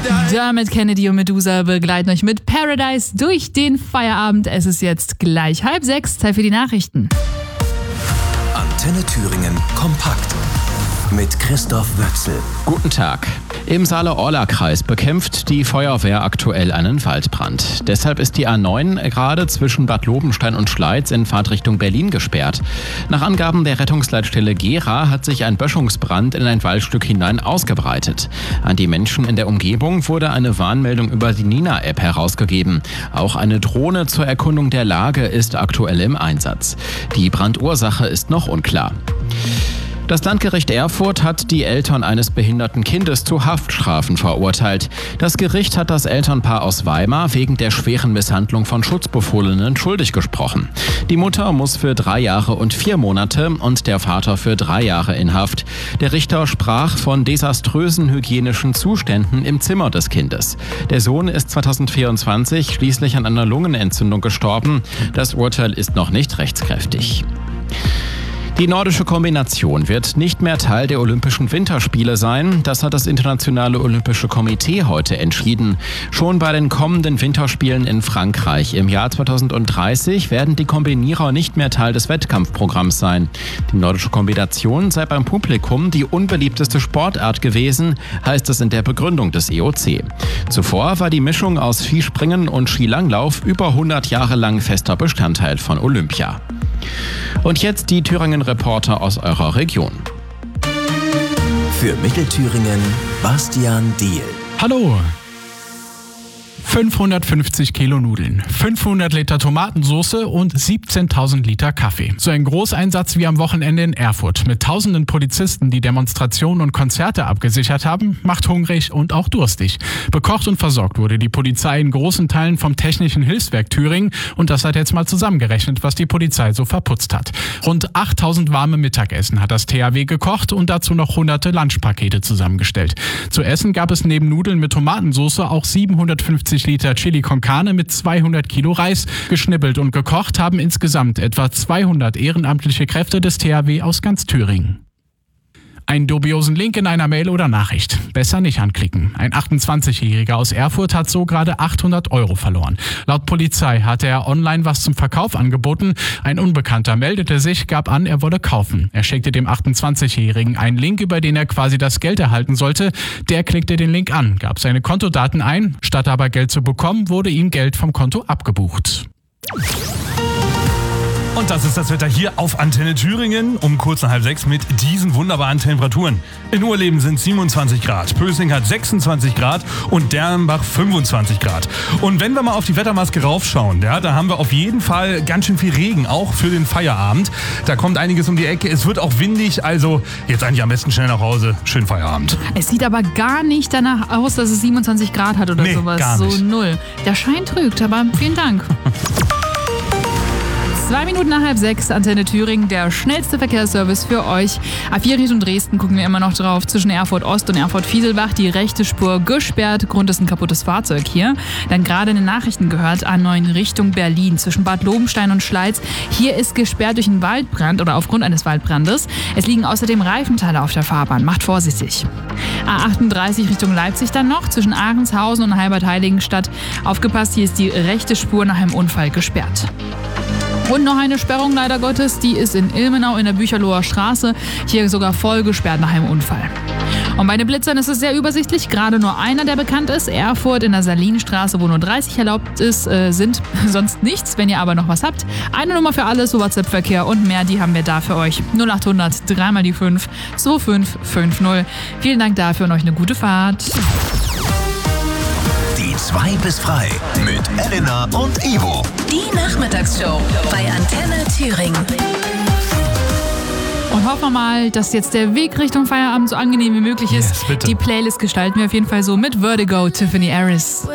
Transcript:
Dermot Kennedy und Medusa begleiten euch mit Paradise durch den Feierabend. Es ist jetzt gleich 5:30, Zeit für die Nachrichten. Antenne Thüringen kompakt mit Christoph Wöchsel. Guten Tag. Im Saale-Orla-Kreis bekämpft die Feuerwehr aktuell einen Waldbrand. Deshalb ist die A9 gerade zwischen Bad Lobenstein und Schleiz in Fahrtrichtung Berlin gesperrt. Nach Angaben der Rettungsleitstelle Gera hat sich ein Böschungsbrand in ein Waldstück hinein ausgebreitet. An die Menschen in der Umgebung wurde eine Warnmeldung über die Nina-App herausgegeben. Auch eine Drohne zur Erkundung der Lage ist aktuell im Einsatz. Die Brandursache ist noch unklar. Das Landgericht Erfurt hat die Eltern eines behinderten Kindes zu Haftstrafen verurteilt. Das Gericht hat das Elternpaar aus Weimar wegen der schweren Misshandlung von Schutzbefohlenen schuldig gesprochen. Die Mutter muss für 3 Jahre und 4 Monate und der Vater für 3 Jahre in Haft. Der Richter sprach von desaströsen hygienischen Zuständen im Zimmer des Kindes. Der Sohn ist 2024 schließlich an einer Lungenentzündung gestorben. Das Urteil ist noch nicht rechtskräftig. Die nordische Kombination wird nicht mehr Teil der Olympischen Winterspiele sein. Das hat das Internationale Olympische Komitee heute entschieden. Schon bei den kommenden Winterspielen in Frankreich im Jahr 2030 werden die Kombinierer nicht mehr Teil des Wettkampfprogramms sein. Die nordische Kombination sei beim Publikum die unbeliebteste Sportart gewesen, heißt es in der Begründung des IOC. Zuvor war die Mischung aus Skispringen und Skilanglauf über 100 Jahre lang fester Bestandteil von Olympia. Und jetzt die Thüringen-Reporter aus eurer Region. Für Mittelthüringen Bastian Diehl. Hallo! 550 Kilo Nudeln, 500 Liter Tomatensoße und 17.000 Liter Kaffee. So ein Großeinsatz wie am Wochenende in Erfurt mit tausenden Polizisten, die Demonstrationen und Konzerte abgesichert haben, macht hungrig und auch durstig. Bekocht und versorgt wurde die Polizei in großen Teilen vom Technischen Hilfswerk Thüringen und das hat jetzt mal zusammengerechnet, was die Polizei so verputzt hat. Rund 8.000 warme Mittagessen hat das THW gekocht und dazu noch hunderte Lunchpakete zusammengestellt. Zu essen gab es neben Nudeln mit Tomatensoße auch 750 Liter Chili con Carne mit 200 Kilo Reis. Geschnibbelt und gekocht haben insgesamt etwa 200 ehrenamtliche Kräfte des THW aus ganz Thüringen. Einen dubiosen Link in einer Mail oder Nachricht. Besser nicht anklicken. Ein 28-Jähriger aus Erfurt hat so gerade 800 € verloren. Laut Polizei hatte er online was zum Verkauf angeboten. Ein Unbekannter meldete sich, gab an, er wolle kaufen. Er schickte dem 28-Jährigen einen Link, über den er quasi das Geld erhalten sollte. Der klickte den Link an, gab seine Kontodaten ein. Statt aber Geld zu bekommen, wurde ihm Geld vom Konto abgebucht. Und das ist das Wetter hier auf Antenne Thüringen um kurz nach 5:30 mit diesen wunderbaren Temperaturen. In Urleben sind 27 Grad, Pösing hat 26 Grad und Dernbach 25 Grad. Und wenn wir mal auf die Wettermaske raufschauen, ja, da haben wir auf jeden Fall ganz schön viel Regen, auch für den Feierabend. Da kommt einiges um die Ecke, es wird auch windig, also jetzt eigentlich am besten schnell nach Hause. Schönen Feierabend. Es sieht aber gar nicht danach aus, dass es 27 Grad hat oder sowas. Gar nicht. So 0. Der Schein trügt, aber vielen Dank. 2 Minuten nach 5:30, Antenne Thüringen, der schnellste Verkehrsservice für euch. A4 Richtung Dresden gucken wir immer noch drauf. Zwischen Erfurt Ost und Erfurt Fieselbach die rechte Spur gesperrt. Grund ist ein kaputtes Fahrzeug hier. Dann gerade in den Nachrichten gehört, A9 Richtung Berlin zwischen Bad Lobenstein und Schleiz. Hier ist gesperrt durch einen Waldbrand oder aufgrund eines Waldbrandes. Es liegen außerdem Reifenteile auf der Fahrbahn. Macht vorsichtig. A38 Richtung Leipzig dann noch zwischen Ahrенshausen und Heilbad-Heiligenstadt. Aufgepasst, hier ist die rechte Spur nach einem Unfall gesperrt. Und noch eine Sperrung, leider Gottes, die ist in Ilmenau in der Bücherloher Straße. Hier sogar voll gesperrt nach einem Unfall. Und bei den Blitzern ist es sehr übersichtlich. Gerade nur einer, der bekannt ist. Erfurt in der Salinstraße, wo nur 30 erlaubt ist, sind sonst nichts. Wenn ihr aber noch was habt, eine Nummer für alles, so WhatsApp-Verkehr und mehr, die haben wir da für euch. 0800 3 mal die 5 2550. Vielen Dank dafür und euch eine gute Fahrt. Die 2 bis frei mit Elena und Ivo. Die Nachmittagsshow bei Antenne Thüringen. Und hoffen wir mal, dass jetzt der Weg Richtung Feierabend so angenehm wie möglich ist. Yes, bitte. Die Playlist gestalten wir auf jeden Fall so mit Vertigo, Tiffany Harris.